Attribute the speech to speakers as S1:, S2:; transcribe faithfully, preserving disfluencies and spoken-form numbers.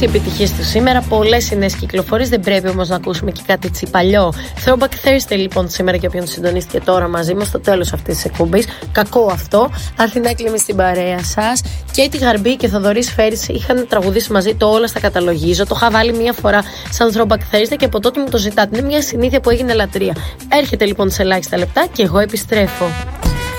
S1: όλες οι επιτυχίες του σήμερα, πολλές οι νέες κυκλοφορίες. Δεν πρέπει όμως να ακούσουμε και κάτι τσι παλιό. Throwback Thursday λοιπόν σήμερα για όποιον συντονίστηκε τώρα μαζί μας στο τέλος αυτής της εκπομπής. Κακό αυτό. Αθηνά Κλήμη στην παρέα σας. Και τη Γαρμπή και Θοδωρής Φέρης είχαν τραγουδήσει μαζί το Όλα στα καταλογίζω. Το είχα βάλει μία φορά σαν Throwback Thursday και από τότε μου το ζητάτε. Είναι μια συνήθεια που έγινε λατρεία. Έρχεται λοιπόν σε ελάχιστα λεπτά και εγώ επιστρέφω.